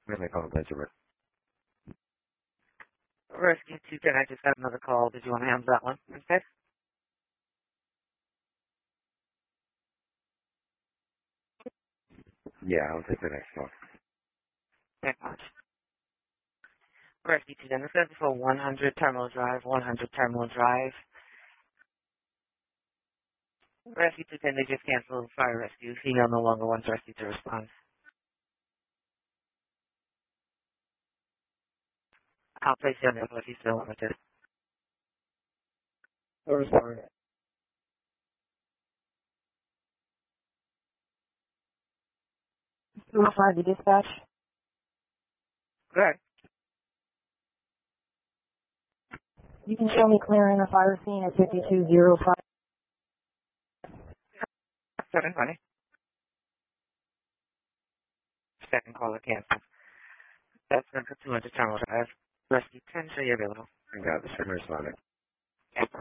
Really call Benjamin. Rescue 210, I just got another call. Did you want to handle that one instead? Yeah, I'll take the next one. Thanks much. Rescue 210, this is for 100 Terminal Drive, 100 Terminal Drive. Rescue 210, they just canceled fire rescue. Female no longer wants rescue to respond. I'll place you on the if you still want me to. Oh, sorry. 205 to dispatch. Good. You can show me clearing a fire scene at 5205. 720. Second caller canceled. That's number 200 Terminal Drive. Rescue 10, show you available. Yeah, the same responding.